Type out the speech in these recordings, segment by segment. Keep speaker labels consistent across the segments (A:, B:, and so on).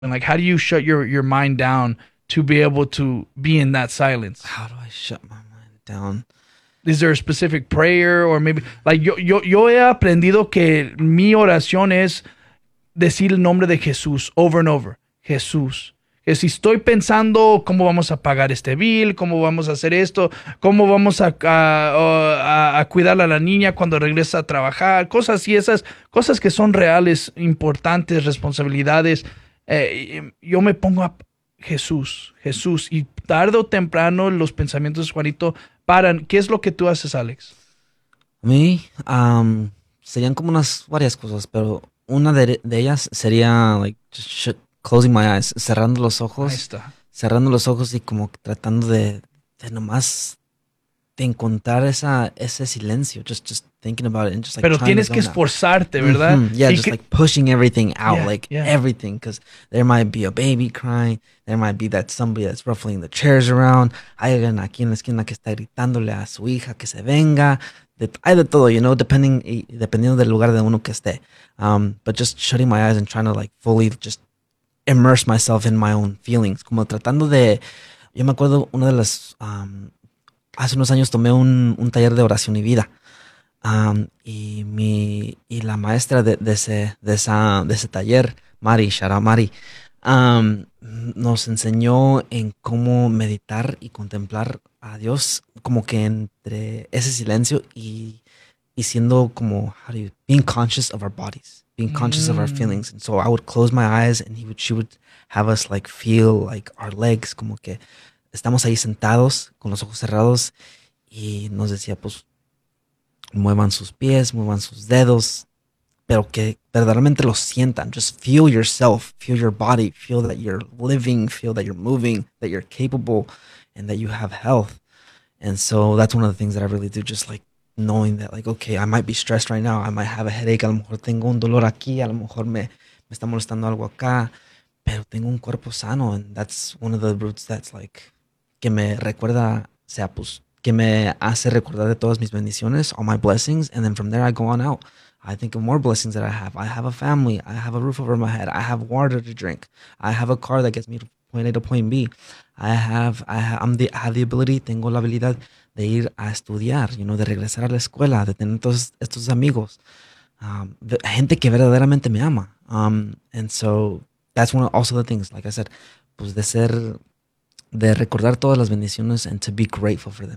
A: And like, how do you shut your mind down to be able to be in that silence?
B: How do I shut my mind down?
A: Is there a specific prayer or maybe like yo he aprendido que mi oración es decir el nombre de Jesús over and over. Jesús. Que si estoy pensando cómo vamos a pagar este bill, cómo vamos a hacer esto, cómo vamos a cuidar a la niña cuando regresa a trabajar, cosas y esas cosas que son reales, importantes, responsabilidades. Yo me pongo a Jesús, Jesús, y tarde o temprano los pensamientos de Juanito paran. ¿Qué es lo que tú haces, Alex?
B: A mí, serían como unas varias cosas, pero una de ellas sería like just closing my eyes, cerrando los
A: Ahí
B: ojos,
A: está.
B: cerrando los ojos y como tratando de nomás de encontrar ese silencio, just thinking about it and just like
A: Pero
B: trying to
A: tienes que
B: zone out.
A: esforzarte, ¿verdad?
B: Yeah,
A: Y
B: just
A: que-
B: like pushing everything out,
A: Yeah,
B: like
A: yeah.
B: everything, because there might be a baby crying, there might be that somebody that's ruffling the chairs around, hay alguien aquí en la esquina que está gritándole a su hija que se venga, hay de todo, dependiendo del lugar de uno que esté. But just shutting my eyes and trying to like fully just immerse myself in my own feelings, como tratando yo me acuerdo una de las, hace unos años tomé un taller de oración y vida. Y la maestra de ese taller, Mari, shout out Mari, nos enseñó en cómo meditar y contemplar a Dios, como que entre ese silencio y siendo como, being conscious of our bodies, being conscious of our feelings. And so I would close my eyes and she would have us like feel like our legs, como que estamos ahí sentados con los ojos cerrados y nos decía, pues, muevan sus pies, muevan sus dedos, pero que verdaderamente lo sientan. Just feel yourself, feel your body, feel that you're living, feel that you're moving, that you're capable, and that you have health. And so that's one of the things that I really do, just like knowing that, like, okay, I might be stressed right now, I might have a headache, a lo mejor tengo un dolor aquí, a lo mejor me está molestando algo acá, pero tengo un cuerpo sano. And that's one of the roots that's like, que me recuerda, sea, pues, que me hace recordar de todas mis bendiciones, all my blessings, and then from there I go on out. I think of more blessings that I have. I have a family. I have a roof over my head. I have water to drink. I have a car that gets me to point A to point B. I have the ability, tengo la habilidad de ir a estudiar, de regresar a la escuela, de tener todos estos amigos, gente que verdaderamente me ama. And so that's one of also the things, like I said, pues de recordar todas las bendiciones and to be grateful for them.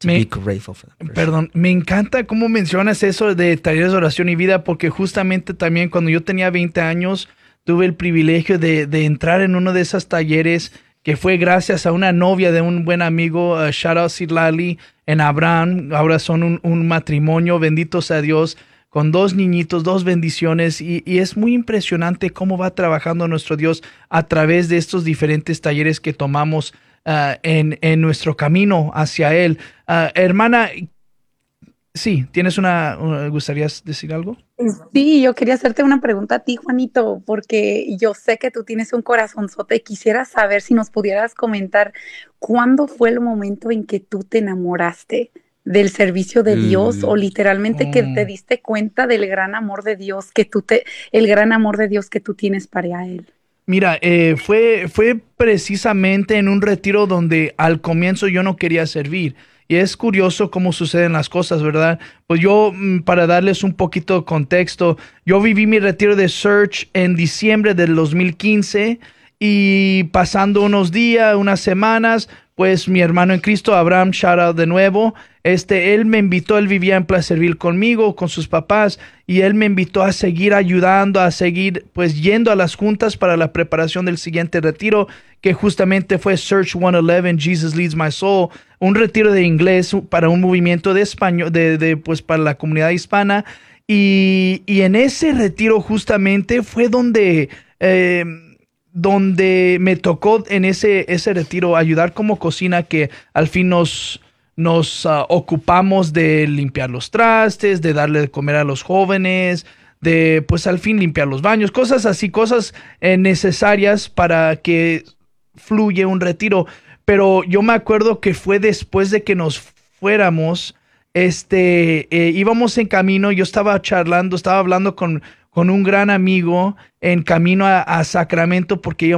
A: Perdón, me encanta cómo mencionas eso de talleres de oración y vida, porque justamente también cuando yo tenía 20 años tuve el privilegio de entrar en uno de esos talleres que fue gracias a una novia de un buen amigo, shout out Sidlali en Abraham. Ahora son un matrimonio, bendito sea Dios, con 2 niñitos, 2 bendiciones, y es muy impresionante cómo va trabajando nuestro Dios a través de estos diferentes talleres que tomamos en nuestro camino hacia Él. Hermana, sí, ¿gustarías decir algo?
C: Sí, yo quería hacerte una pregunta a ti, Juanito, porque yo sé que tú tienes un corazonzote y quisiera saber si nos pudieras comentar cuándo fue el momento en que tú te enamoraste del servicio de Dios, o literalmente que te diste cuenta del gran amor de Dios el gran amor de Dios que tú tienes para Él.
A: Mira, fue precisamente en un retiro donde al comienzo yo no quería servir. Y es curioso cómo suceden las cosas, ¿verdad? Pues yo, para darles un poquito de contexto, yo viví mi retiro de Search en diciembre del 2015 y pasando unos días, unas semanas, pues mi hermano en Cristo, Abraham, shout out de nuevo, él me invitó, él vivía en Placerville conmigo, con sus papás, y él me invitó a seguir ayudando, a seguir pues yendo a las juntas para la preparación del siguiente retiro, que justamente fue Search 111, Jesus Leads My Soul, un retiro de inglés para un movimiento de español, pues para la comunidad hispana, y en ese retiro justamente fue donde me tocó en ese retiro ayudar como cocina, que al fin nos ocupamos de limpiar los trastes, de darle de comer a los jóvenes, de pues al fin limpiar los baños, cosas así, cosas necesarias para que fluye un retiro. Pero yo me acuerdo que fue después de que nos fuéramos, íbamos en camino, yo estaba hablando con con un gran amigo en camino a Sacramento porque